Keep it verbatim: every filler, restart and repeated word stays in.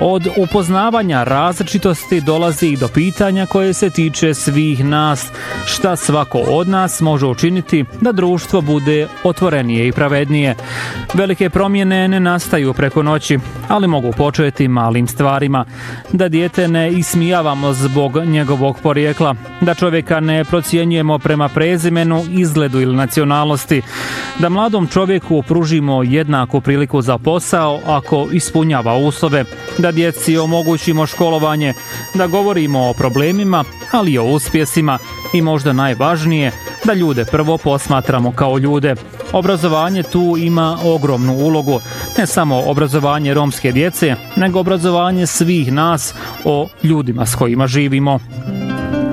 Od upoznavanja različitosti dolazi i do pitanja koje se tiče svih nas, šta svako od nas može učiniti da društvo bude otvorenije i pravednije. Velike promjene ne nastaju preko noći, ali mogu početi malim stvarima. Da dijete ne ismijavamo zbog njegovog porijekla, da čovjeka ne procjenjujemo prema prezimenu, izgledu ili nacionalnosti, da mladom čovjeku pružimo jednaku priliku za posao ako ispunjava uslove, da djeci omogućimo školovanje, da govorimo o problemima, ali i o uspjesima i možda najvažnije, da ljude prvo posmatramo kao ljude. Obrazovanje tu ima ogromnu ulogu, ne samo obrazovanje romske djece, nego obrazovanje svih nas o ljudima s kojima živimo.